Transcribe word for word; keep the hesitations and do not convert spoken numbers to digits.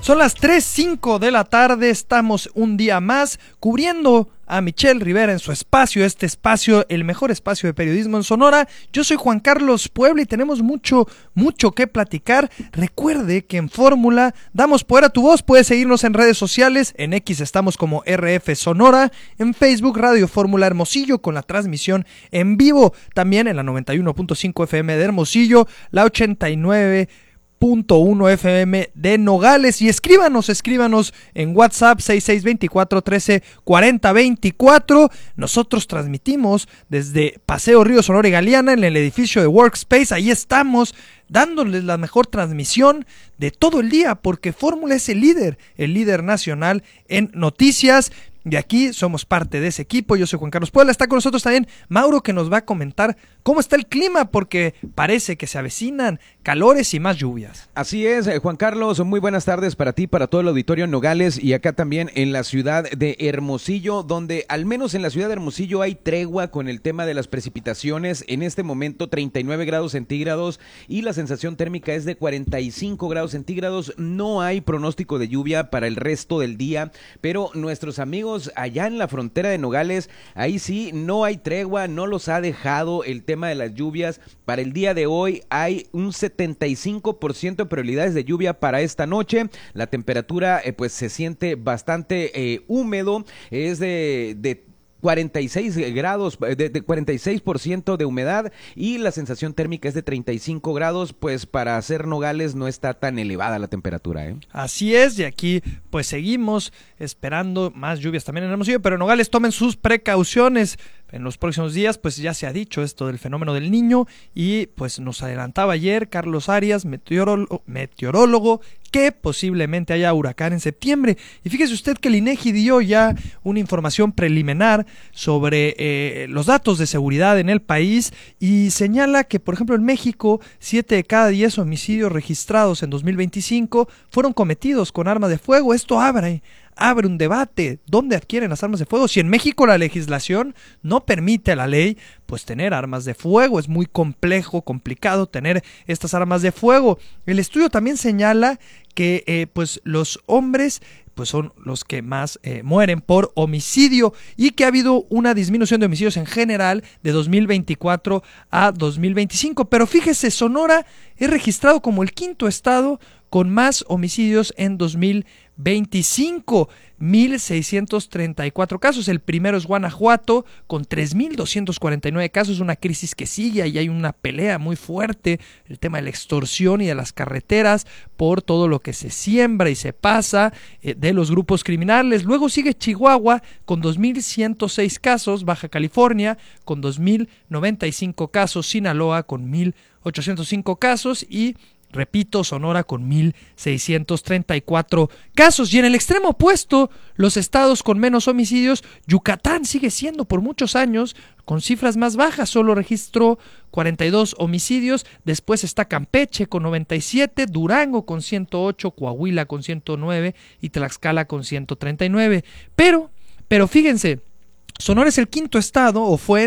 Son las tres cinco de la tarde, estamos un día más cubriendo a Michelle Rivera en su espacio, este espacio, el mejor espacio de periodismo en Sonora. Yo soy Juan Carlos Puebla y tenemos mucho, mucho que platicar. Recuerde que en Fórmula damos poder a tu voz, puedes seguirnos en redes sociales, en X estamos como R F Sonora, en Facebook Radio Fórmula Hermosillo con la transmisión en vivo, también en la noventa y uno punto cinco F M de Hermosillo, la ochenta y nueve punto uno F M de Nogales, y escríbanos, escríbanos en WhatsApp seis seis dos cuatro, uno tres cuatro cero dos cuatro. Nosotros transmitimos desde Paseo Río Sonora y Galeana en el edificio de Workspace. Ahí estamos dándoles la mejor transmisión de todo el día, porque Fórmula es el líder, el líder nacional en noticias. Y aquí somos parte de ese equipo. Yo soy Juan Carlos Puebla. Está con nosotros también Mauro, que nos va a comentar cómo está el clima, porque parece que se avecinan calores y más lluvias. Así es, Juan Carlos, muy buenas tardes para ti, para todo el auditorio en Nogales y acá también en la ciudad de Hermosillo, donde al menos en la ciudad de Hermosillo hay tregua con el tema de las precipitaciones. En este momento treinta y nueve grados centígrados y la sensación térmica es de cuarenta y cinco grados centígrados. No hay pronóstico de lluvia para el resto del día, pero nuestros amigos allá en la frontera de Nogales, ahí sí, no hay tregua, no los ha dejado el tema de las lluvias. Para el día de hoy hay un setenta y cinco por ciento de probabilidades de lluvia para esta noche. La temperatura eh, pues se siente bastante eh, húmedo, es de... de cuarenta y seis grados, de, de cuarenta y seis por ciento de humedad, y la sensación térmica es de treinta y cinco grados, pues para hacer Nogales no está tan elevada la temperatura, ¿eh? Así es, y aquí pues seguimos esperando más lluvias también en Hermosillo, pero en Nogales tomen sus precauciones. En los próximos días pues ya se ha dicho esto del fenómeno del Niño, y pues nos adelantaba ayer Carlos Arias, meteorólogo, meteorólogo que posiblemente haya huracán en septiembre. Y fíjese usted que el INEGI dio ya una información preliminar sobre eh, los datos de seguridad en el país, y señala que, por ejemplo, en México, siete de cada diez homicidios registrados en dos mil veinticinco fueron cometidos con armas de fuego. Esto abre... abre un debate. ¿Dónde adquieren las armas de fuego? Si en México la legislación no permite a la ley pues tener armas de fuego, es muy complejo, complicado tener estas armas de fuego. El estudio también señala que eh, pues los hombres pues son los que más eh, mueren por homicidio, y que ha habido una disminución de homicidios en general de dos mil veinticuatro a dos mil veinticinco. Pero fíjese, Sonora es registrado como el quinto estado con más homicidios en dos mil veinticinco, mil seiscientos treinta y cuatro casos. El primero es Guanajuato con tres mil doscientos cuarenta y nueve casos, una crisis que sigue, y hay una pelea muy fuerte, el tema de la extorsión y de las carreteras por todo lo que se siembra y se pasa eh, de los grupos criminales. Luego sigue Chihuahua con dos mil ciento seis casos, Baja California con dos mil noventa y cinco casos, Sinaloa con mil ochocientos cinco casos y repito, Sonora con mil seiscientos treinta y cuatro casos. Y en el extremo opuesto, los estados con menos homicidios, Yucatán sigue siendo por muchos años con cifras más bajas, solo registró cuarenta y dos homicidios. Después está Campeche con noventa y siete, Durango con ciento ocho, Coahuila con ciento nueve y Tlaxcala con ciento treinta y nueve. Pero, pero fíjense, Sonora es el quinto estado, o fue